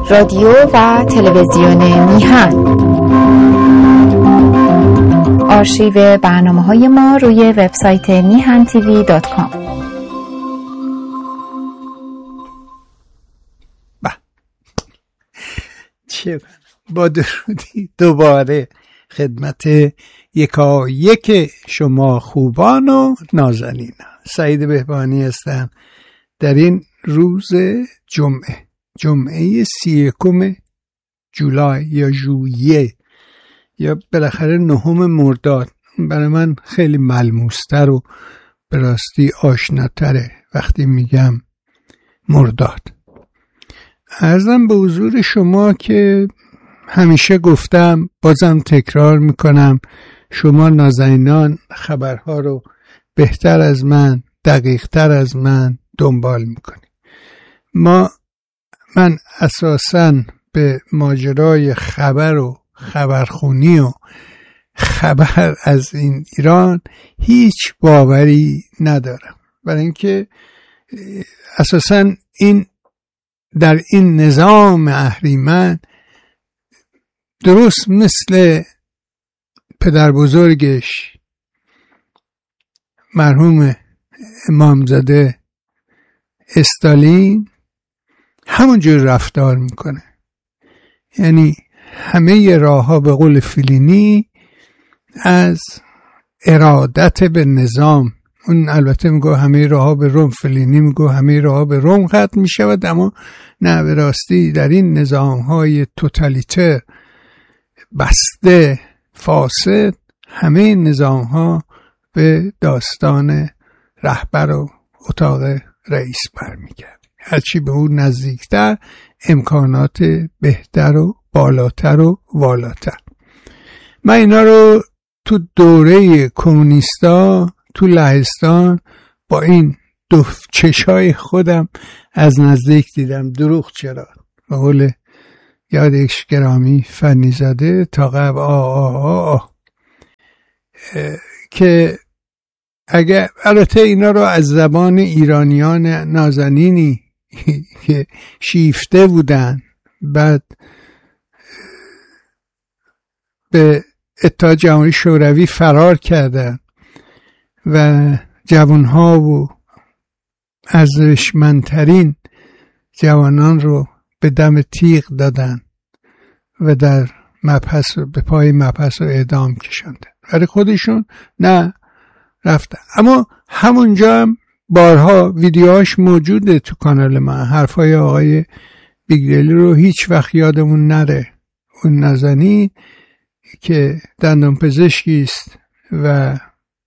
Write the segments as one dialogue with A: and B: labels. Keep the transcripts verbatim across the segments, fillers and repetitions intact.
A: رادیو و تلویزیون میهن. آرشیو برنامه‌های ما روی وبسایت میهن تیوی دات کام.
B: چه با درودی دوباره خدمت یکا یک شما خوبان و نازنین. سعید بهبانی هستم در این روز جمعه جمعه سی یکم جولای یا ژوئیه یا بالاخره نهم مرداد. برای من خیلی ملموستر و به راستی آشناتره وقتی میگم مرداد. عرضم به حضور شما که همیشه گفتم، بازم تکرار میکنم، شما نازنینان خبرها رو بهتر از من، دقیقتر از من دنبال میکنی. ما من اساساً به ماجرای خبر و خبرخونی و خبر از این ایران هیچ باوری ندارم، برای اینکه اساساً این در این نظام اهریمن درست مثل پدر بزرگش مرحوم امامزاده استالین همونجور رفتار میکنه. یعنی همه راه ها به قول فلینی از ارادت به نظام، اون البته میگه همه راه ها به روم، فلینی میگه همه راه ها به روم ختم میشود، اما نه، به راستی در این نظام های توتالیتر بسته فاسد همه نظام ها به داستان رهبر و اتاق رئیس برمیگرد. هرچی به اون نزدیکتر امکانات بهتر و بالاتر و والاتر. من اینا رو تو دوره کمونیستا تو لهستان با این دو چشای خودم از نزدیک دیدم. دروغ چرا؟ به قول یادش گرامی فنیزاده تا قبل آه آه آه آه. که اگر البته اینا رو از زبان ایرانیان نازنینی که شیفته بودن، بعد به اتحاد جماهیر شوروی فرار کردن و جوانها و ارزشمندترین جوانان رو به دم تیغ دادن و در مبحث به پای مبحث رو اعدام کشاندن. برای خودشون نه رفتن. اما همونجا هم بارها ویدیوهاش موجوده تو کانال من. حرفای آقای بیگدلی رو هیچ وقت یادمون نره. اون نازنین که دندان پزشکی است و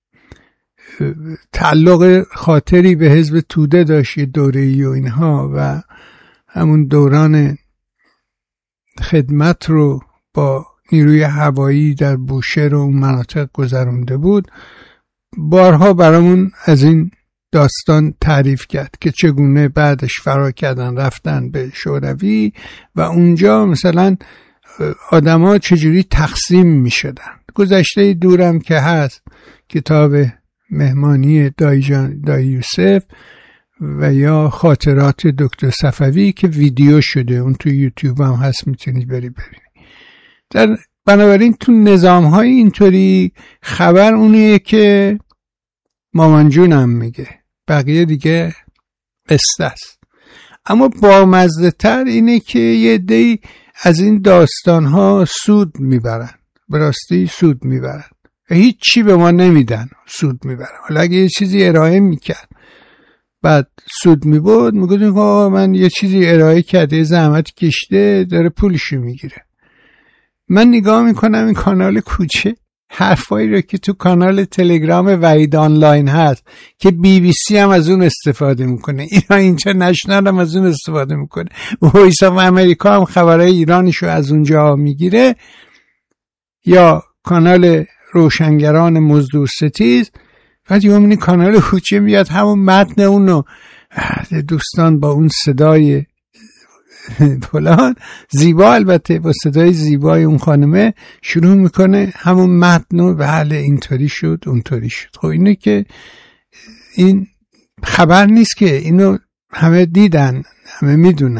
B: تعلق خاطری به حزب توده داشت دوره‌ای و اینها، و همون دوران خدمت رو با نیروی هوایی در بوشهر و اون مناطق گذرونده بود، بارها برامون از این داستان تعریف کرد که چگونه بعدش فرار کردن رفتن به شوروی و اونجا مثلا آدما چجوری تقسیم می شدن. گذشته دورم که هست، کتاب مهمانی دایی, جان دایی یوسف و یا خاطرات دکتر صفوی که ویدیو شده، اون تو یوتیوب هم هست، میتونید بری ببینید. در بنابراین تو نظام های اینطوری خبر اونیه که مامان جونم میگه، بقیه دیگه قصه است. اما بامزه تر اینه که یه عده‌ای از این داستان ها سود میبرن، به راستی سود میبرن و هیچ چی به ما نمیدن، سود میبرن. حالا اگه یه چیزی ارائه میکرد بعد سود میبرد، میگفتیم که من یه چیزی ارائه کرده، زحمت کشته، داره پولشو میگیره. من نگاه میکنم این کانال کوچه، حرفایی رو که تو کانال تلگرام وحید آنلاین هست که بی بی سی هم از اون استفاده میکنه، ایران اینترنشنال هم از اون استفاده میکنه، وایس آف امریکا هم خبرهای ایرانشو از اونجا میگیره، یا کانال روشنگران مزدور ستیز. بعد یه همینی کانال کوچه میاد همون متن اونو دوستان با اون صدای فلان زیبا، البته با صدای زیبای اون خانمه شروع میکنه همون متن، بله اینطوری شد اونطوری شد. خب اینه که این خبر نیست که، اینو همه دیدن، همه میدونن.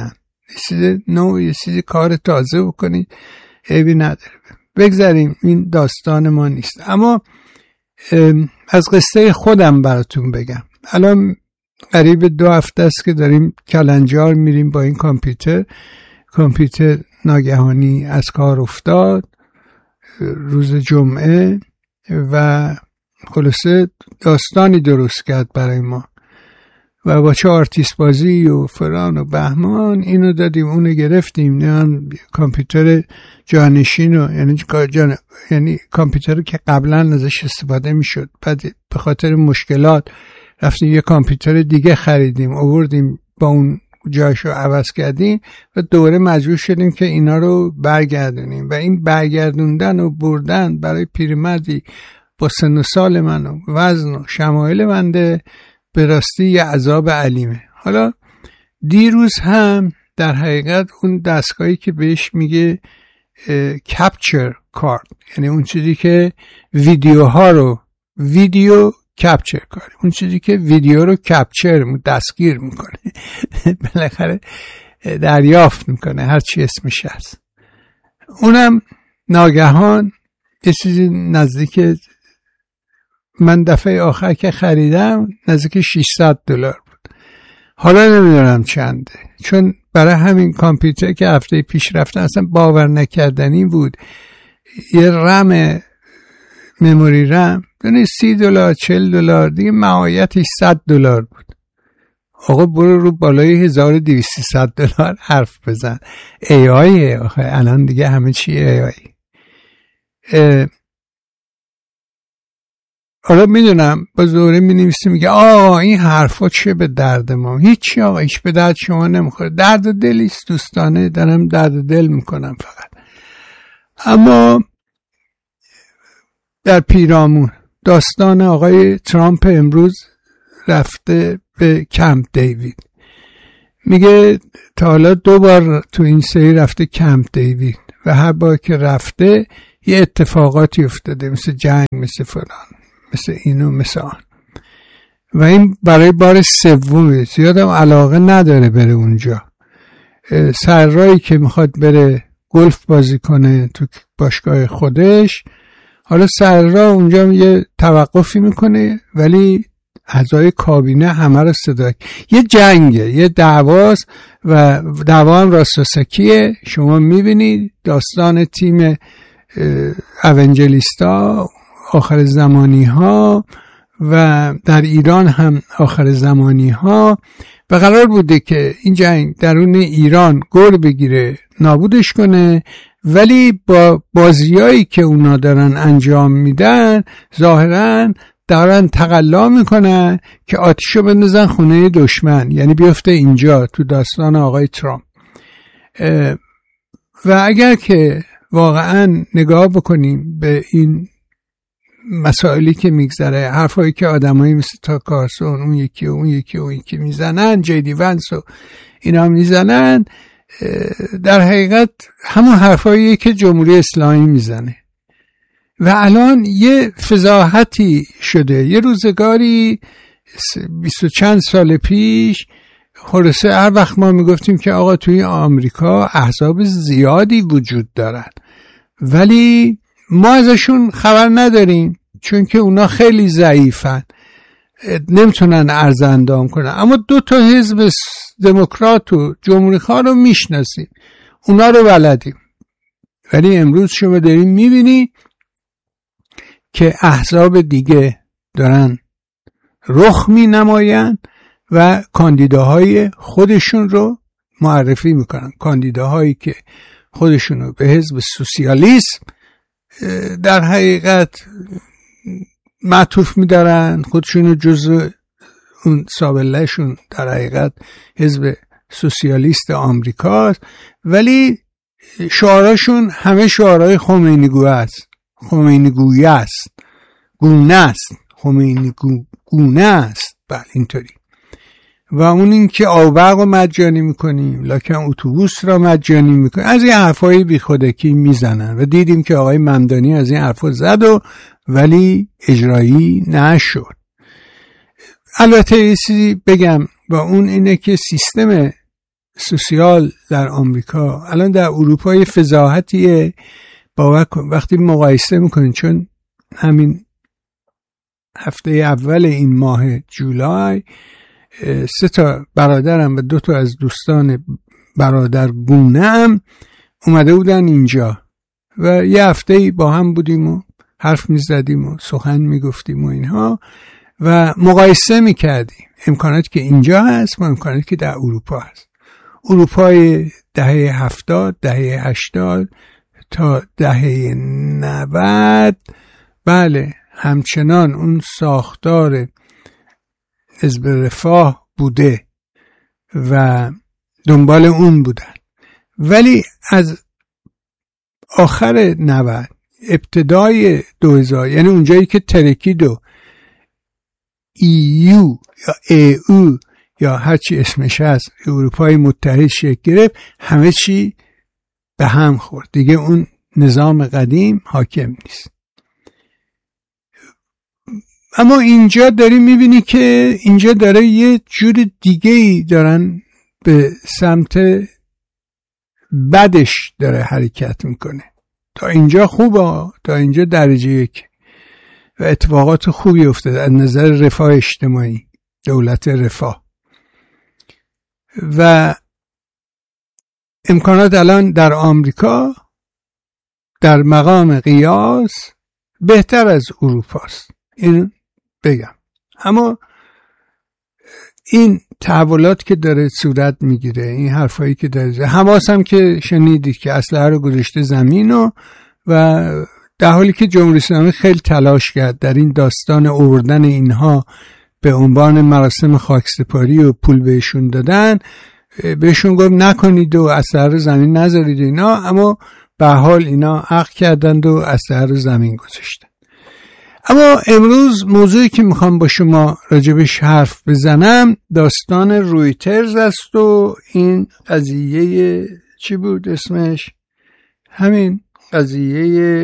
B: یه چیز نو، یه چیز کار تازه بکنید، عیبی نداره. بگذاریم، این داستان ما نیست. اما از قصه خودم براتون بگم. الان قریب دو هفته است که داریم کلنجار میریم با این کامپیوتر. کامپیوتر ناگهانی از کار افتاد روز جمعه و خلاصه داستانی درست کرد برای ما و با چه آرتیست بازی و فران و بهمان اینو دادیم اونو گرفتیم. نه کامپیوتر جانشین و یعنی جان یعنی کامپیوتر که قبلا ازش استفاده میشد، بعد به خاطر مشکلات رفتیم یه کامپیوتر دیگه خریدیم، آوردیم با اون جاشو عوض کردیم و دوره مجبور شدیم که اینا رو برگردونیم و این برگردوندن و بردن برای پیرمردی با سن و سال من و وزن و شمایل بنده به راستی یه عذاب علیمه. حالا دیروز هم در حقیقت اون دستگاهی که بهش میگه کپچر کارت، یعنی اون چیزی که ویدیوها رو ویدیو کپچر کاره، اون چیزی که ویدیو رو کپچر دستگیر میکنه بالاخره دریافت میکنه، هر چی اسمش هست. اونم ناگهان یه چیزی نزدیک، من دفعه آخر که خریدم نزدیک ششصد دلار بود، حالا نمیدونم چنده، چون برای همین کامپیوتر که هفته پیش رفتن اصلا باور نکردنی بود. یه رم مموری رم دونه سی دلار چل دلار دیگه، معایتش صد دلار بود. آقا برو رو بالای هزار و دویست صد دلار حرف بزن. ای آی آخه الان دیگه همه چی ای آی. حالا میدونم با زوره می نویسیم میگه آه این حرفا چه به درد ما؟ هیچی آقا، هیچ به درد شما نمیخوره. درد دلیست دوستانه، دارم درد دل میکنم فقط. اما در پیرامون داستان آقای ترامپ امروز رفته به کمپ دیوید. میگه تا حالا دو بار تو این سری رفته کمپ دیوید و هر بار که رفته یه اتفاقاتی افتاده، مثل جنگ، مثل فلان، مثل اینو مثل آن. و این برای بار سومه. زیادم علاقه نداره بره اونجا. سررایی که میخواد بره گلف بازی کنه تو باشگاه خودش، حالا سررا اونجا یه توقفی میکنه ولی اعضای کابینه همه رو صدا، یه جنگه، یه دعواست و دعوا هم راستاسکیه. شما میبینید داستان تیم اونجلیستا آخر زمانی ها و در ایران هم آخر زمانی ها و قرار بوده که این جنگ درون ایران گر بگیره، نابودش کنه، ولی با بازیایی که اونا دارن انجام میدن ظاهرا دارن تقلا میکنن که آتیشو بندازن خونه دشمن، یعنی بیفته اینجا تو داستان آقای ترامپ. و اگر که واقعا نگاه بکنیم به این مسائلی که میگذره، حرفایی که آدمایی مثل تا کارسون، اون یکی اون یکی اون یکی میزنن، جیدی ونس و اینا میزنن، در حقیقت همون حرفاییه که جمهوری اسلامی میزنه. و الان یه فضاحتی شده. یه روزگاری بیست و چند سال پیش خلاصه هر وقت ما میگفتیم که آقا توی آمریکا احزاب زیادی وجود دارن ولی ما ازشون خبر نداریم چون که اونا خیلی ضعیفن، نمیتونن عرض اندام کنن. اما دو تا حزب دموکرات و جمهوری خواه رو میشناسیم، اونا رو بلدیم. ولی امروز شما داریم میبینی که احزاب دیگه دارن رخ می نماین و کاندیداهای خودشون رو معرفی میکنن، کاندیداهایی که خودشون رو به حزب سوسیالیسم در حقیقت معطوف میدارن، خودشون رو جزء اون سابلهشون در حقیقت حزب سوسیالیست آمریکاست، ولی شعاراشون همه شعارهای خمینی گویه است، خمینی گویه است، گونه است، خمینی گونه است. بله اینطوری. و اون این که آبرق رو مجانی میکنیم، لکن اتوبوس را مجانی میکنیم، از این حرفای بی خودکی میزنن و دیدیم که آقای ممدانی از این حرفا زد و ولی اجرایی نشد. البته یه چیزی بگم و اون اینه که سیستم سوسیال در آمریکا، الان در اروپا یه فضاحتیه. باور کن وقتی مقایسه میکنین، چون همین هفته اول این ماه جولای سه تا برادرم و دو تا از دوستان برادرگونه‌ام اومده بودن اینجا و یه هفته با هم بودیم و حرف میزدیم و سخن میگفتیم و اینها و مقایسه میکردیم امکاناتی که اینجا هست با امکاناتی که در اروپا هست. اروپای دهه هفتاد، دهه هشتاد تا دهه نود، بله همچنان اون ساختار حزب رفاه بوده و دنبال اون بودن، ولی از آخر نود ابتدای دو هزار، یعنی اونجایی که ترکید و ایو یا ایو یا هرچی اسمش هست اروپای متحد شکل گرفت، همه چی به هم خورد، دیگه اون نظام قدیم حاکم نیست. اما اینجا داری میبینی که اینجا داره یه جور دیگه ای دارن به سمت بدش داره حرکت میکنه. تا اینجا خوبه، تا اینجا درجه یک و اتفاقات خوبی افتاده از نظر رفاه اجتماعی، دولت رفاه و امکانات الان در آمریکا در مقام قیاس بهتر از اروپاست، این بگم. اما این تحولات که داره صورت میگیره، این حرفایی که داره، حماس هم که شنیدید که اسلحه رو گذاشته زمین و و در حالی که جمهوری اسلامی خیلی تلاش کرد در این داستان آوردن اینها به عنوان مراسم خاکسپاری و پول بهشون دادن، بهشون گفت نکنید و اسلحه رو زمین نذارید اینا، اما به حال اینا عقل کردند و اسلحه رو زمین گذاشتن. اما امروز موضوعی که میخوام با شما راجبش حرف بزنم داستان رویترز است و این قضیه چی بود اسمش؟ همین قضیه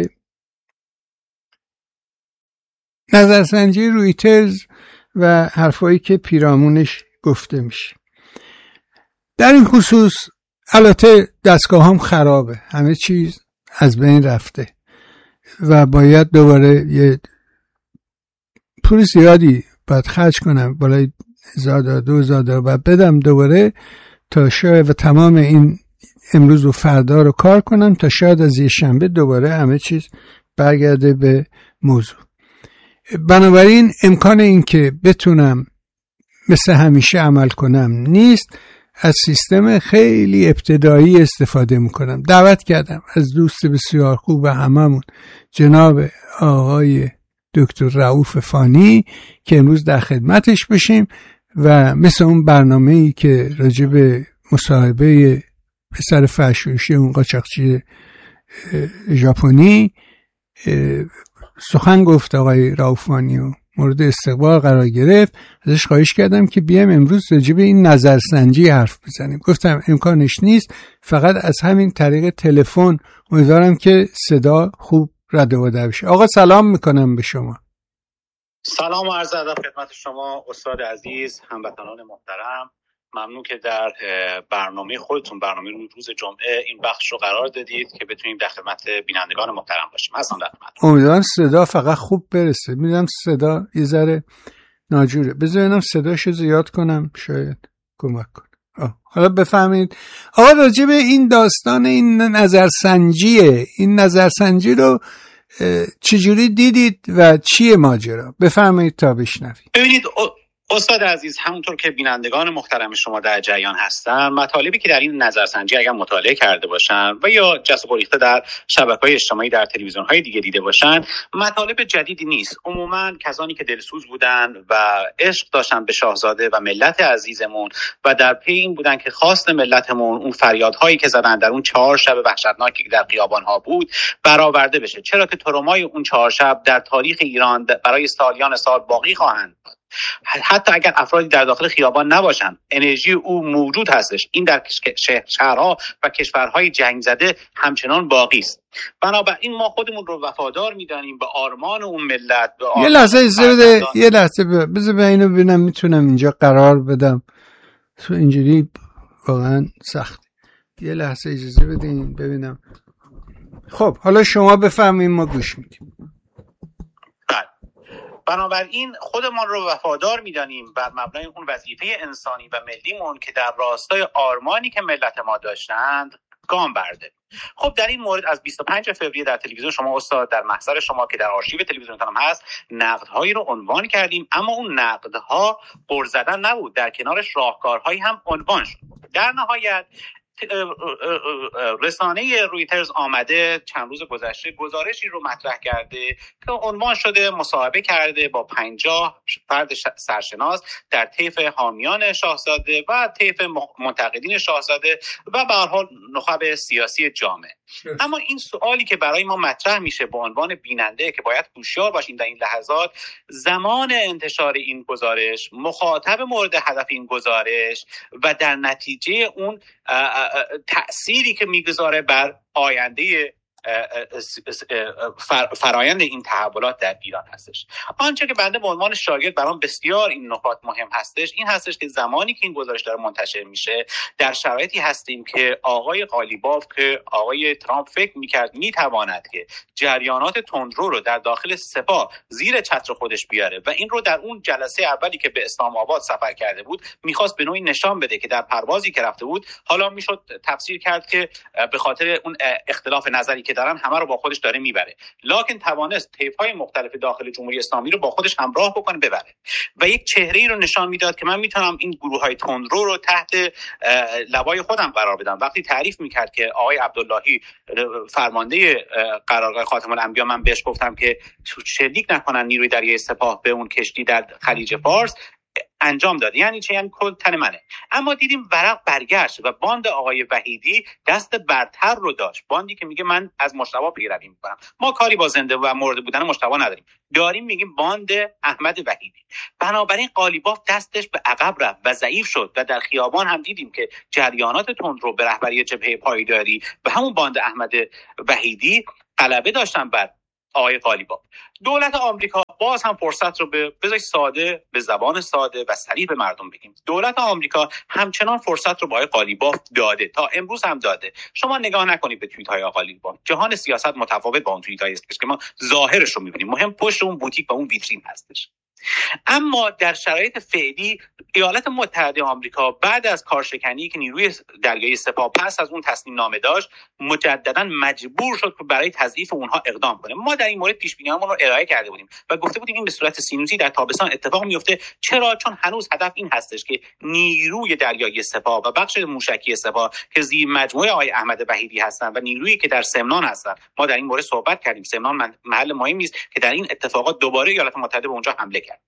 B: نظرسنجی رویترز و حرفایی که پیرامونش گفته میشه. در این خصوص البته دستگاه هم خرابه، همه چیز از بین رفته و باید دوباره یه پول زیادی باید خرج کنم، بالای هزار دو هزار و بدم دوباره تا شاید و تمام این امروز و فردا رو کار کنم تا شاید از یه شنبه دوباره همه چیز برگرده به موضوع. بنابراین امکان این که بتونم مثل همیشه عمل کنم نیست، از سیستم خیلی ابتدایی استفاده میکنم. دعوت کردم از دوست بسیار خوب هممون جناب آقای دکتر رؤوف فانی که امروز در خدمتش بشیم و مثل اون برنامه‌ای که راجع به مصاحبه پسر فرشوشی اون قاچاقچی ژاپنی سخن گفت آقای رؤوف فانی و مورد استقبال قرار گرفت، ازش خواهش کردم که بیایم امروز راجع به این نظرسنجی حرف بزنیم. گفتم امکانش نیست، فقط از همین طریق تلفن. امیدوارم که صدا خوب رد و بدل بشه. آقا سلام میکنم به شما.
C: سلام و عرض ادب خدمت شما استاد عزیز، هموطنان محترم. ممنون که در برنامه خودتون، برنامه روز جمعه، این بخش رو قرار دادید که بتونیم در خدمت بینندگان محترم باشیم. هستم در خدمت.
B: امیدوارم صدا فقط خوب برسه. میدونم صدا یه ذره ناجوره، بذارینم صداشو زیاد کنم شاید کمک کنه. حالا بفهمید آقا راجع به این داستان این نظرسنجیه، این نظرسنجی رو چجوری دیدید و چیه ماجرا؟ بفرمایید تا بشنوید.
C: ببینید استاد عزیز، همونطور که بینندگان محترم شما در جریان هستن، مطالبی که در این نظرسنجی اگر مطالعه کرده باشن و یا جسته و ریخته در شبکه‌های اجتماعی در تلویزیون‌های دیگه دیده باشن، مطالب جدیدی نیست. عموماً کسانی که دلسوز بودن و عشق داشتن به شاهزاده و ملت عزیزمون و در پی این بودن که خواست ملتمون اون فریادهایی که زدن در اون چهار شب وحشتناکی که در خیابان‌ها بود برآورده بشه، چرا که ترومای اون چهار شب در تاریخ ایران برای سالیان سال باقی خواهند. حتی اگر افرادی در داخل خیابان نباشند، انرژی او موجود هستش. این در شهرها و کشورهای جنگ زده همچنان باقی است. بنابراین ما خودمون رو وفادار می‌دانیم به آرمان اون ملت. به
B: یه لحظه اجازه یه لحظه بذار به اینو ببینم میتونم اینجا قرار بدم. تو اینجوری واقعا سخت. یه لحظه اجازه بدین ببینم. خب حالا شما بفهمین ما گوش میدیم.
C: بنابراین خودمان رو وفادار می‌دانیم بر مبنای اون وظیفه انسانی و ملیمون که در راستای آرمانی که ملت ما داشتند گام برده. خب در این مورد از بیست و پنجم فوریه در تلویزیون شما استاد در محضر شما که در آرشیو تلویزیونتان هم هست نقدهایی رو عنوان کردیم، اما اون نقدها قر زدن نبود، در کنارش راهکارهایی هم عنوان شد. در نهایت رسانه رویترز آمده چند روز گذشته گزارشی رو مطرح کرده که عنوان شده مصاحبه کرده با پنجاه فرد سرشناس در طیف حامیان شاهزاده و طیف منتقدین شاهزاده و به هر حال نخب سیاسی جامعه. اما این سوالی که برای ما مطرح میشه به عنوان بیننده که باید هوشیار باشیم در این لحظات، زمان انتشار این گزارش، مخاطب مورد هدف این گزارش و در نتیجه اون تأثیری که میگذاره بر آینده فرایند این تحولات در ایران هستش. آنچه که بنده به عنوان شاگرد برام بسیار این نکات مهم هستش این هستش که زمانی که این گزارش داره منتشر میشه در شرایطی هستیم که آقای قالیباف که آقای ترامپ فکر میکرد میتواند که جریانات تندرو رو در داخل سپاه زیر چتر خودش بیاره و این رو در اون جلسه اولی که به اسلام آباد سفر کرده بود میخواست به نوعی نشان بده که در پروازی که رفته بود، حالا میشد تفسیر کرد که به خاطر اون اختلاف نظری که دارن همه رو با خودش داره میبره، لکن توانست طیف‌های مختلف داخل جمهوری اسلامی رو با خودش همراه بکنه ببره و یک چهره‌ای رو نشان میداد که من میتونم این گروه‌های تندرو رو تحت لوای خودم قرار بدم. وقتی تعریف میکرد که آقای عبداللهی فرمانده قرارگاه خاتم الانبیا، من بهش گفتم که شلیک نکنن نیروی دریایی سپاه به اون کشتی در خلیج فارس، انجام داد. یعنی چه؟ یعنی کل تن منه. اما دیدیم ورق برگشت و باند آقای وحیدی دست برتر رو داشت، باندی که میگه من از مجتبی پیروی میکنم. ما کاری با زنده و مرده بودن مجتبی نداریم، داریم میگیم باند احمد وحیدی. بنابراین قالیباف دستش به عقب رفت و ضعیف شد و در خیابان هم دیدیم که جریانات تندرو به رهبری جبهه پایداری و همون باند احمد وحیدی غلبه داشتن بر آقای قالیباف. دولت آمریکا باز هم فرصت رو به بذار ساده به زبان ساده و صریح به مردم بگیم، دولت آمریکا همچنان فرصت رو با آقای قالیباف داده، تا امروز هم داده. شما نگاه نکنید به توییت های آقای قالیباف، جهان سیاست متفاوت با اون توییت هایی است که ما ظاهرش رو می‌بینیم، مهم پشت اون بوتیک و اون ویترین هستش. اما در شرایط فعلی ایالات متحده آمریکا بعد از کارشکنی که نیروی دریایی سپاه پس از اون تسلیم نامه داشت، مجددا مجبور شد که برای تضعیف اونها اقدام کنه. ما در این مورد پیش بینی‌هامون رو ارائه کرده بودیم و گفته بودیم این به صورت سینوسی در تابستان اتفاق میفته. چرا؟ چون هنوز هدف این هستش که نیروی دریایی سپاه و بخش موشکی سپاه که زیر مجموعه آقای احمد وحیدی هستن و نیرویی که در سمنان هستن، ما در این مورد صحبت کردیم، سمنان محل مهمی است که در این اتفاقات دوباره ایالات متحده به اونجا حمله کرد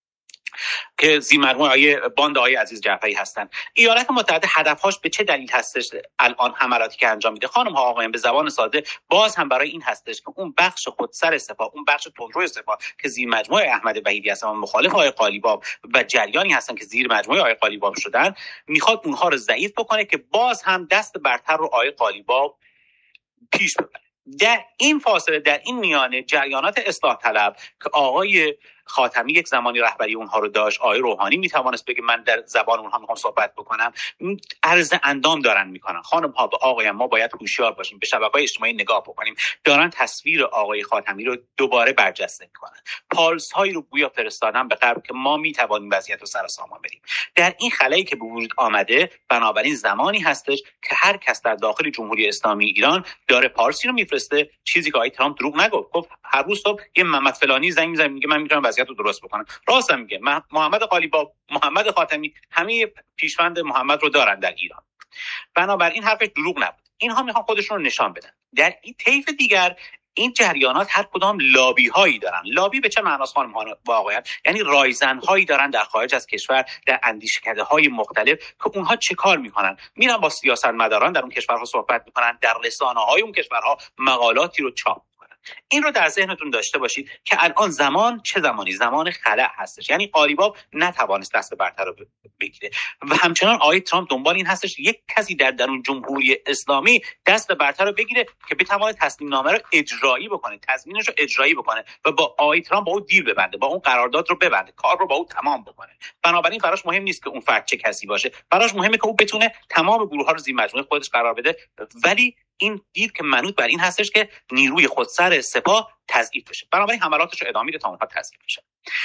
C: که زیر مجموعه آیه باند آقای عزیز جعفری هستند. ایالات متحده هدفهاش به چه دلیل هستش الان حملاتی که انجام میده؟ خانم ها آقایان، به زبان ساده باز هم برای این هستش که اون بخش خودسر سپاه، اون بخش تندروی سپاه که زیر مجموعه احمد وحیدی هستن و مخالف آقای قالیباف و جریانی هستن که زیر مجموعه آقای قالیباف شدن، میخواد اونها رو ضعیف بکنه که باز هم دست برتر رو آقای قالیباف پیش ببره. در این فاصله، در این میانه، جریانات اصلاح طلب که آقای خاتمی یک زمانی رهبری اونها رو داشت، آقای روحانی میتوانست بگه من در زبان اونها میخوام صحبت بکنم، عرض اندام دارن میکنن. خانم ها و آقایان، ما باید هوشیار باشیم، به شبکه‌های اجتماعی نگاه بکنیم، دارن تصویر آقای خاتمی رو دوباره برجسته میکنن، پالس هایی رو گویا فرستادن به غرب که ما میتوانیم وضعیت رو سر سامان بریم. در این خلایی که به وجود آمده، بنابراین زمانی هستش که هر کس در داخل جمهوری اسلامی ایران داره پالسی رو میفرسته، چیزی که آقای ترامپ دروغ نگفت. گفت هر روز صبح یه محمد فلانی زنگ میزنه میگه من میتونم وضعیت رو درست بکنم. راست میگه. محمد قالیباف، محمد خاتمی، همه پیشوند محمد رو دارن در ایران. بنابراین حرفش دروغ نبود. اینها میخوان خودشون رو نشان بدن. در این طیف دیگر این جریانات هر کدام لابی هایی دارن. لابی به چه معناست خانم ها و آقایان؟ یعنی رایزن هایی دارن در خارج از کشور، در اندیشکده های مختلف که اونها چه کار میکنن؟ میرن با سیاستمداران در اون کشورها صحبت میکنن، در رسانه های اون کشورها مقالاتی رو چاپ میکنن. این رو در ذهنتون داشته باشید که الان زمان چه زمانی؟ زمان خلأ هستش. یعنی قالیباف نتوانست دست برتر رو بگیره و همچنان آقای ترامپ دنبال این هستش یک کسی در درون جمهوری اسلامی دست برتر رو بگیره که بتونه تصمیم نامه رو اجرایی بکنه، تضمینش رو اجرایی بکنه و با آقای ترامپ با اون دیل ببنده، با اون قرارداد رو ببنده، کار رو با اون تمام بکنه. بنابراین براش مهم نیست که اون فرد چه کسی باشه، براش مهمه که اون بتونه تمام گروه‌ها رو زیر مجموعه خودش قرار بده، ولی این دید که منوط بر این هستش که نیروی خودسر سپاه تضعیف بشه. بنابراین حملاتش رو ادامه میده تا اونها تضعیف بشه.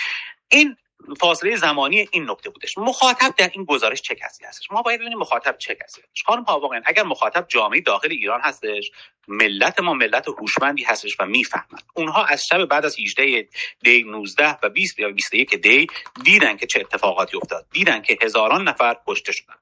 C: این فاصله زمانی این نکته بودش. مخاطب در این گزارش چه کسی هستش؟ ما باید ببینیم مخاطب چه کسی هستش. خانم ها، واقعا اگر مخاطب جامعه داخل ایران هستش، ملت ما ملت هوشمندی هستش و میفهمند. اونها از شب بعد از هجده دی نوزده و بیست یا بیست و یک دی دیدن که چه اتفاقاتی افتاد، دیدن که هزاران نفر کشته شدن،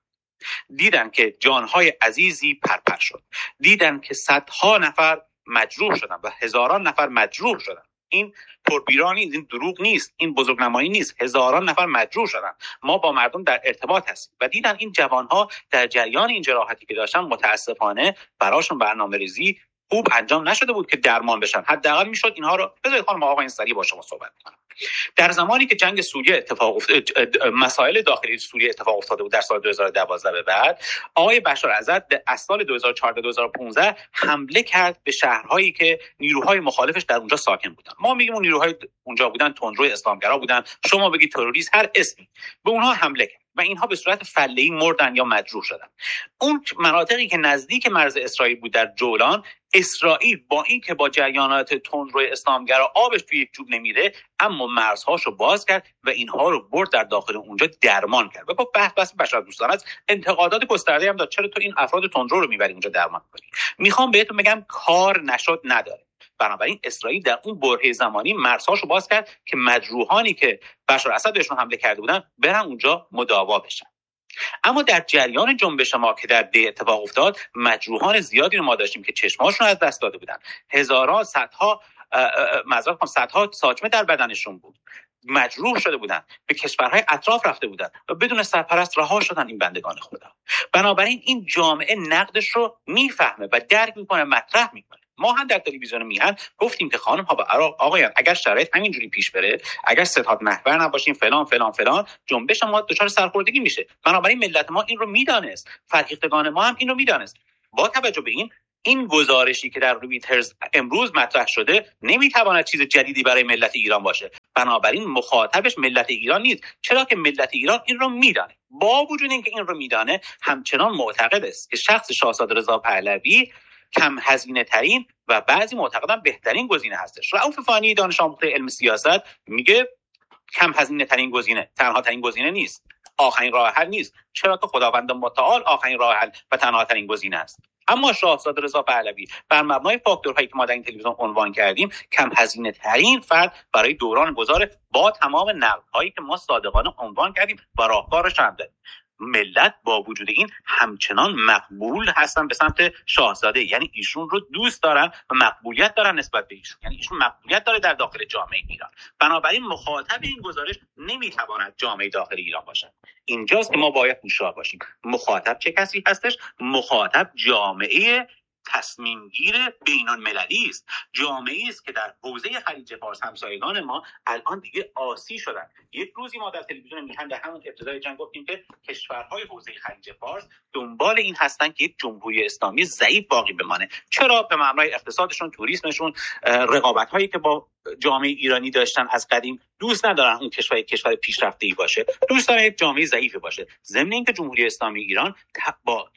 C: دیدن که جانهای عزیزی پرپر شد، دیدن که صدها نفر مجروح شدن و هزاران نفر مجروح شدن. این پربیرانی، این دروغ نیست، این بزرگنمایی نیست. هزاران نفر مجروح شدن. ما با مردم در ارتباط هستیم و دیدن این جوانها در جریان این جراحتی که داشتن متاسفانه براشون برنامه‌ریزی خوب انجام نشده بود که درمان بشن. حداقل میشد اینها رو بذارید خانم آقا این سریع با شما صحبت کنم. در زمانی که جنگ سوریه اتفاق افتاد، مسائل داخلی سوریه اتفاق افتاده بود در سال دو هزار و دوازده به بعد، آقای بشار اسد از سال دو هزار و چهارده دو هزار و پانزده حمله کرد به شهرهایی که نیروهای مخالفش در اونجا ساکن بودن. ما میگیم اون نیروهای اونجا بودن تندروی اسلامگرا بودن، شما بگید تروریست، هر اسمی، به اونها حمله کرد و اینها به صورت فله‌ای مردن یا مجروح شدن. اون مناطقی که نزدیک مرز اسرائیل بود در جولان، اسرائیل با این که با جریانات تندروی اسلامگرا آبش توی یک جوب نمیره، اما مرزهاشو باز کرد و اینها رو برد در داخل اونجا درمان کرد و با بحث بحث بشردوستانه است. انتقادات گسترده هم داد چرا تو این افراد تندرو رو میبری اونجا درمان کنی. میخوام بهتون بگم کار نشد نداره. بنابراین اسرائیل در اون برهه زمانی مرزهاشو باز کرد که مجروحانی که بشار اسد بهشون حمله کرده بودن برن اونجا مداوا بشن. اما در جریان جنبش ما که در دی اتفاق افتاد، مجروحان زیادی رو ما داشتیم که چشماشون از دست داده بودن، هزاران صدها معذرت میخوام صدها ساچمه در بدنشون بود، مجروح شده بودن، به کشورهای اطراف رفته بودن و بدون سرپرست رها شدن این بندگان خدا. بنابراین این جامعه نقدش رو میفهمه و درک میکنه، مطرح میکنه. ما هم در تلویزیون میهن گفتیم که خانم ها و آقایان اگر شرایط همینجوری پیش بره، اگر ستاد محور نباشیم فلان فلان فلان، جنبش ما دچار سرخوردگی میشه. بنابراین ملت ما این رو میدانست، فرهیختگان ما هم این رو میدانست. با توجه به این این گزارشی که در رویترز امروز مطرح شده نمیتواند چیز جدیدی برای ملت ایران باشه. بنابراین مخاطبش ملت ایران نیست، چرا که ملت ایران این رو میدانه. با وجود اینکه این رو میدانه، همچنان معتقد است که شخص شاهزاده رضا پهلوی کم هزینه ترین و بعضی معتقدن بهترین گزینه هستش. رؤوف فانی دانش آموخته علم سیاست میگه کم هزینه ترین گزینه تنها ترین گزینه نیست، آخرین راه حل نیست، چرا که خداوند متعال آخرین راه حل و تنها ترین گزینه است. اما شاهزاده رضا پهلوی بر مبنای فاکتورهایی که ما در این تلویزیون عنوان کردیم، کم هزینه ترین فرد برای دوران گذار با تمام نقدهایی که ما صادقانه عنوان کردیم و راهکارش هم داریم. ملت با وجود این همچنان مقبول هستن به سمت شاهزاده، یعنی ایشون رو دوست دارن و مقبولیت دارن نسبت به ایشون، یعنی ایشون مقبولیت داره در داخل جامعه ایران. بنابراین مخاطب این گزارش نمیتواند جامعه داخل ایران باشد. اینجاست که ما باید هوشیار باشیم. مخاطب چه کسی هستش؟ مخاطب جامعه تصمیم گیر بین المللی است، جامعه است که در حوزه خلیج فارس همسایگان ما الان دیگه آسی شدن. یک روزی ما در تلویزیون میهن در همون ابتدای جنگ گفتیم که کشورهای حوزه خلیج فارس دنبال این هستن که یک جمهوری اسلامی ضعیف باقی بمانه. چرا؟ به معنای اقتصادشون، توریسمشون، رقابت‌هایی که با جامعه ایرانی داشتن از قدیم، دوست ندارن اون کشور کشور پیشرفته‌ای باشه، دوست دارن یک جامعه ضعیفی باشه. ضمن اینکه جمهوری اسلامی ایران با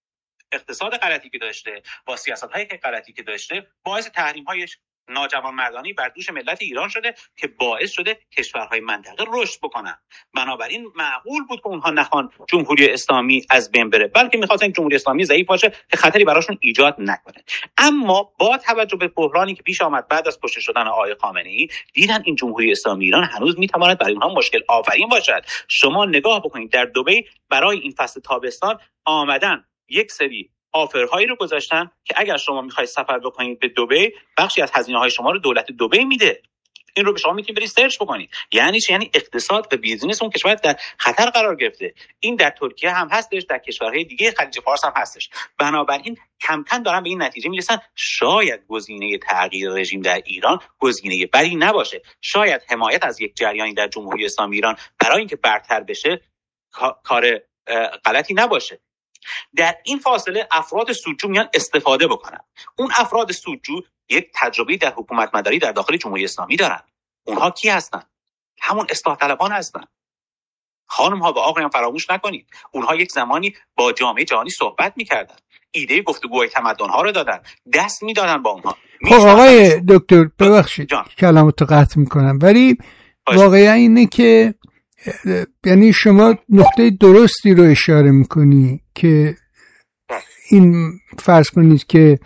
C: اقتصاد غلطی که داشته، با سیاست‌هایی که غلطی که داشته، باعث تحریم‌های ناجوانمردانه بر دوش ملت ایران شده که باعث شده کشورهای منطقه رشد بکنن. بنابراین معقول بود که اونها نخوان جمهوری اسلامی از بین بره، بلکه می‌خواستن جمهوری اسلامی ضعیف باشه که خطری براشون ایجاد نکنه. اما با توجه به بحرانی که پیش آمد بعد از کشته شدن آقای خامنه‌ای، دیدن این جمهوری اسلامی ایران هنوز می‌تواند برای اونها مشکل آفرین باشد. شما نگاه بکنید در دبی برای این فصل تابستان آمدن یک سری آفرهایی رو گذاشتن که اگر شما میخواید سفر بکنید به دبی، بخشی از هزینه‌های شما رو دولت دبی میده. این رو به شما میتونید برید سرچ بکنید. یعنی چی؟ یعنی اقتصاد و بیزینس اون کشور در خطر قرار گرفته. این در ترکیه هم هستش، در کشورهای دیگه خلیج فارس هم هستش. بنابراین کم کم دارن به این نتیجه میرسن شاید گزینه تغییر رژیم در ایران گزینه بدی نباشه. شاید حمایت از یک جریانی در جمهوری اسلامی ایران برای اینکه برتر بشه کار غلطی نباشه. در این فاصله افراد سودجو میان استفاده بکنن. اون افراد سودجو یک تجربه در حکومت مداری در داخل جمهوری اسلامی دارن. اونها کی هستن؟ همون اصلاح طلبان هستن. خانم ها و آقایان فراموش نکنید اونها یک زمانی با جامعه جهانی صحبت میکردن، ایده گفتگوهای تمدن ها رو دادن، دست میدادن با اونها.
B: خب آقای دکتر ببخشید کلامتو قطع میکنم، ولی واقعا اینه که یعنی شما نقطه درستی رو اشاره میکنی که این فرض کنید که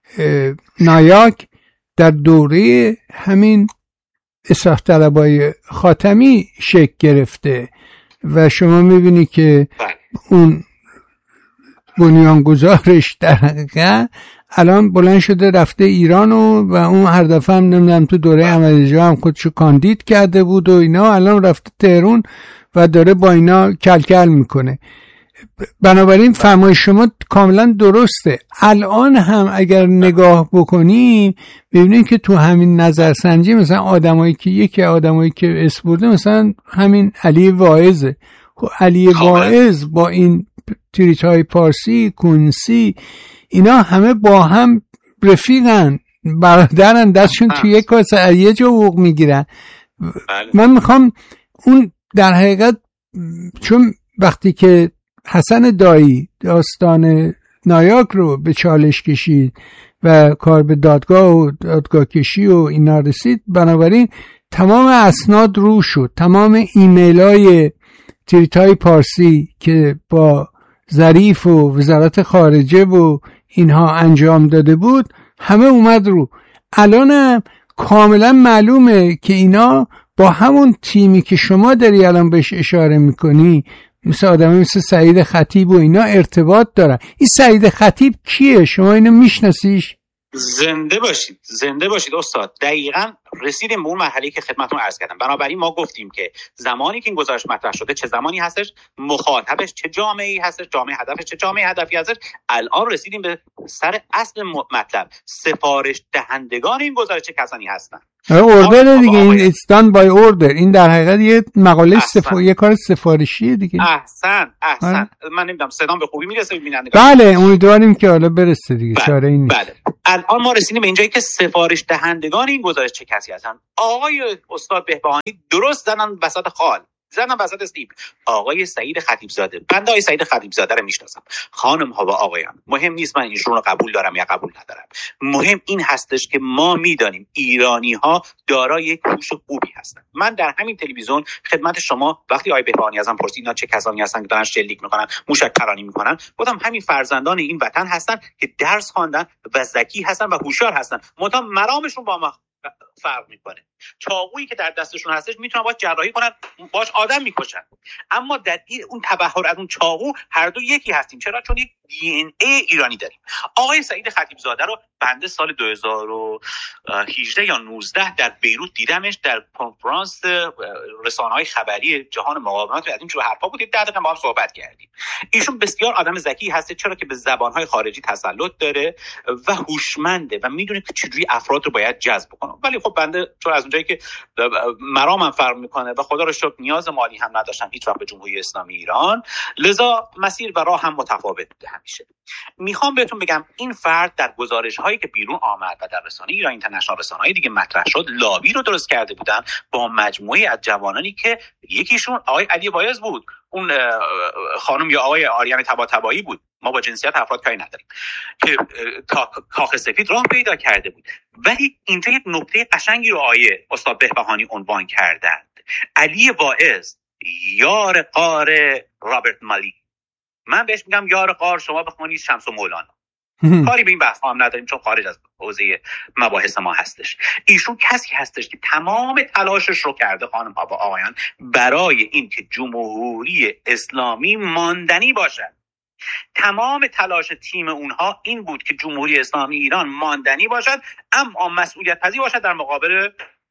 B: نایاک در دوره همین اصلاح طلبای خاتمی شکل گرفته و شما میبینی که اون بنیانگذارش در حقیقت الان بلند شده رفته ایران و, و اون هر دفعه هم نمیدونم تو دوره احمدی‌نژاد هم خودشو کاندید کرده بود و اینا، الان رفته تهران و داره با اینا کل کل میکنه. بنابراین فرمای شما کاملا درسته. الان هم اگر نگاه بکنیم ببینیم که تو همین نظرسنجی مثلا آدمایی که یکی آدمایی که اسم برده مثلا همین علی واعظه. خب علی واعظ با این تریت‌های پارسی، کنسی، اینا همه با هم رفیقن، برادرن، دستشون توی یک کاسه یه جا حقوق میگیرن. من میخوام اون در حقیقت چون وقتی که حسن دایی داستان نایاک رو به چالش کشید و کار به دادگاه و دادگاه کشی و اینا رسید، بنابراین تمام اسناد رو شد، تمام ایمیل های تریتای پارسی که با ظریف و وزارت خارجه و اینها انجام داده بود همه اومد رو. الان کاملا معلومه که اینا با همون تیمی که شما داری الان بهش اشاره میکنی مثل آدمی مثل سعید خطیب و اینا ارتباط دارن. این سعید خطیب کیه؟ شما اینو میشناسیش؟
C: زنده باشید، زنده باشید استاد. دقیقاً رسیدیم به اون مرحله‌ای که خدمتتون عرض کردم. بنابراین ما گفتیم که زمانی که این گزارش مطرح شده چه زمانی هستش، مخاطبش چه جامعه‌ای هستش، جامعه هدفش چه جامعه هدفی هستش. الان رسیدیم به سر اصل مطلب. سفارش دهندگان این گزارش چه کسانی هستن؟
B: اوردر دیگه، این it's done by order. این در حقیقت یه مقاله سفارشی، یه کار سفارشیه دیگه.
C: احسن احسن. من نمیدونم صدام به خوبی میرسه به بینندگان؟
B: بله امیدواریم که حالا برسه دیگه.
C: بله.
B: چاره این نیست.
C: بله. الان ما رسیدیم به اینجایی که سفارش دهندگان این گزارش چه کسی هستن. آقای استاد بهبهانی درست زدن وسط خال، زدن وسط استیب. آقای سعید خطیبزاده، بنده آقای سعید خطیبزاده رو میشناسم. خانم ها و آقایان، مهم نیست من ایشون رو قبول دارم یا قبول ندارم، مهم این هستش که ما میدانیم ایرانی ها دارای یک هوش خوبی هستن. من در همین تلویزیون خدمت شما وقتی آقای بهبهانی ازم پرسید اینا چه کسانی هستن که دارن شلیک میکنن، موشک پرانی میکنن، گفتم همین فرزندان این وطن هستن که درس خواندن و ذکی هستن و هوشیار هستن، منتها مرامشون با ما فرق میکنه. چاقویی که در دستشون هستش میتونن باش جراحی کنن، باش آدم میکشن، اما در این اون تبحر از اون چاقو هر دو یکی هستیم. چرا؟ چون یک دی ان ای ایرانی داریم. آقای سعید خطیبزاده رو بنده سال دو هزار و هجده یا نوزده در بیروت دیدمش، در کنفرانس رسانه‌های خبری جهان مقاومت و از این جور حرفا بود. ده دقیقه با هم صحبت کردیم. ایشون بسیار آدم ذکی هست، چرا که به زبان‌های خارجی تسلط داره و هوشمنده و میدونه که چجوری افراد رو باید جذب کنه. ولی خب بنده چون از اونجایی که مرامم فرق میکنه و خدا رو شکر نیاز مالی هم نداشتم هیچ وقت به جمهوری اسلامی ایران، لذا مسیر و راه هم متفاوت بوده همیشه. میخوام بهتون بگم این فرد در گزارش هایی که بیرون آمد و در رسانه ایران اینترنشنال، رسانه‌های دیگه مطرح شد، لابی رو درست کرده بودن با مجموعه از جوانانی که یکیشون آقای علی واعظ بود، اون خانم یا آقای آریان طباطبایی بود، ما با جنسیت افراد کاری نداریم، که کاخ سفید راه پیدا کرده بود. ولی اینجا یک نکته قشنگی رو آیه استاد بهبهانی عنوان کردند. علی واعظ یار قار رابرت مالی، من بهش میگم یار قار، شما بخونید شمس و مولانا. کاری به این بحث هم نداریم چون خارج از حوزه مباحث ما هستش. ایشون کسی هستش که تمام تلاشش رو کرده، خانم ها و آقایان، برای اینکه جمهوری اسلامی ماندنی باشد. تمام تلاش تیم اونها این بود که جمهوری اسلامی ایران ماندنی باشد، اما مسئولیت پذیر باشد در مقابل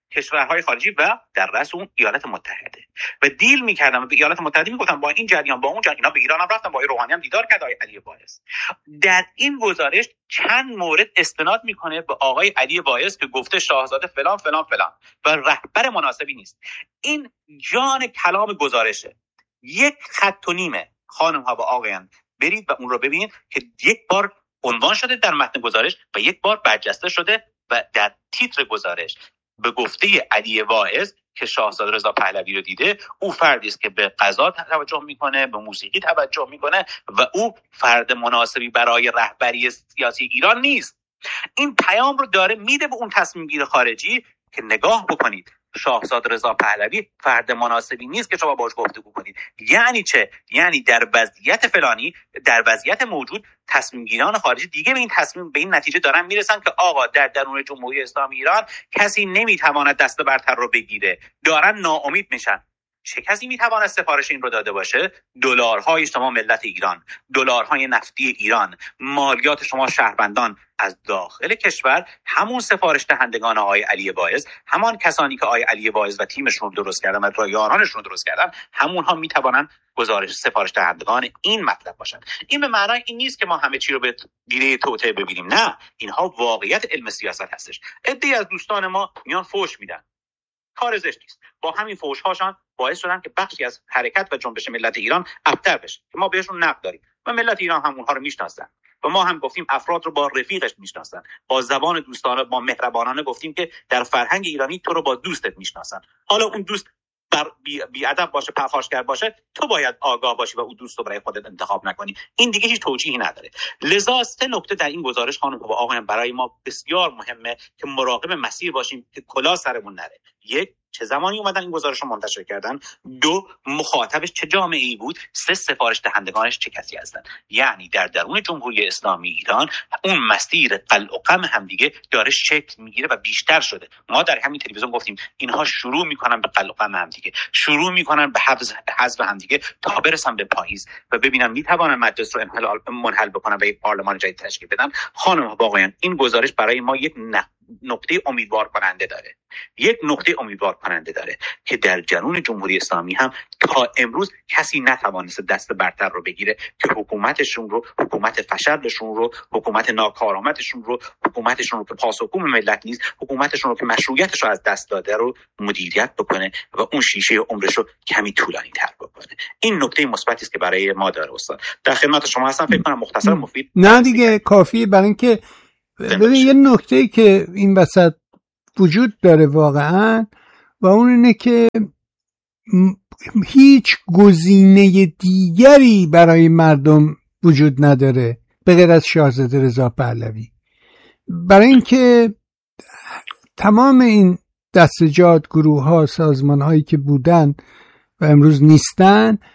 C: کشورهای خارجی و در رأس اون ایالات متحده و دیل میکردن و به ایالات متحده میگفتن با این جریان با اون جریان. اینا به ایران هم رفتن، با روحانی هم دیدار کرد آقای علی باعث. در این گزارش چند مورد استناد میکنه به آقای علی باعث که گفته شاهزاده فلان فلان فلان و رهبر مناسبی نیست. این جان کلام گزارشه، یک خط و نیمه. خانم ها و آقایان برید و اون رو ببینید که یک بار عنوان شده در متن گزارش و یک بار برجسته شده و در تیتر گزارش به گفته علی واعظ که شاهزاده رضا پهلوی رو دیده، او فردی است که به قضا توجه میکنه، به موسیقی توجه میکنه و او فرد مناسبی برای رهبری سیاسی ایران نیست. این پیام رو داره میده به اون تصمیم گیر خارجی که نگاه بکنید، شاهزاده رضا پهلوی فرد مناسبی نیست که شما باهاش گفتگو کنید. یعنی چه؟ یعنی در وضعیت فلانی، در وضعیت موجود، تصمیم گیران خارجی دیگه به این تصمیم به این نتیجه دارن میرسن که آقا در درون جمهوری اسلامی ایران کسی نمیتواند دست برتر رو بگیره، دارن ناامید میشن. چه کسی میتواند سفارش این رو داده باشه؟ دلارهای شما ملت ایران، دلارهای نفتی ایران، مالیات شما شهروندان از داخل کشور، همون سفارش دهندگان آقای علی باعث، همان کسانی که آقای علی باعث و تیمشون رو درست کردن و رایانانشون رو درست کردن، همونها میتوانن گزارش سفارش دهندگان این مطلب باشن. این به معنای این نیست که ما همه چی رو به گیره توطئه ببینیم، نه، اینها واقعیت علم سیاست هستش. عده‌ای از دوستان ما میان فوش میدن، کار زشتی است. با همین فوش هاشان باعث شدن که بخشی از حرکت و جنبش ملت ایران ابتر بشه که ما بهشون نقد داریم و ملت ایران هم اونها رو میشناسن و ما هم گفتیم افراد رو با رفیقش میشناسن، با زبان دوستانه، با مهربانانه گفتیم که در فرهنگ ایرانی تو رو با دوستت میشناسن. حالا اون دوست بر بی ادب باشه، پرخاشگر باشه، تو باید آگاه باشی و اون دوست رو برای خودت انتخاب نکنی. این دیگه هیچ توجیهی نداره. لذا سه نکته در این گزارش خانم و آقایان برای ما بسیار مهمه که مراقب مسیر باشیم که کلاه سرمون نره. یک، چه زمانی اومدن این گزارش رو منتشر کردن؟ دو، مخاطبش چه جامعه‌ای بود؟ سه، سفارش دهندگانش چه کسی هستن؟ یعنی در درون جمهوری اسلامی ایران اون مسیر قلع و قم هم دیگه داره شکل میگیره و بیشتر شده. ما در همین تلویزیون گفتیم اینها شروع میکنن به قلع و قم هم دیگه، شروع میکنن به حفظ حذف هم دیگه تا برسن به پاییز و ببینن میتوانن مجلس رو منحل بکنن و یک پارلمان جدید تشکیل بدن. خانم و آقایان، این گزارش برای ما یک نقطه امیدوار کننده داره، یک نقطه امیدوار کننده داره که در جنون جمهوری اسلامی هم تا امروز کسی نتوانسته دست برتر رو بگیره که حکومتشون رو، حکومت فشردشون رو، حکومت ناکارآمدشون رو، حکومتشون رو که پاسخگو ملت نیست، حکومتشون رو که مشروعیتش رو از دست داده رو مدیریت بکنه و اون شیشه عمرش رو کمی طولانی تر بکنه. این نکته مثبتی است که برای ما داره. استاد در خدمت شما هستم. فکر کنم مختصر مفید
B: نه دیگه کافیه. برای اینکه ببین یه نکته که این وسط وجود داره واقعا و اون اینه که هیچ گزینه دیگری برای مردم وجود نداره به غیر از شاهزاده رضا پهلوی. برای اینکه تمام این دستجات، گروه ها، سازمان هایی که بودن و امروز نیستن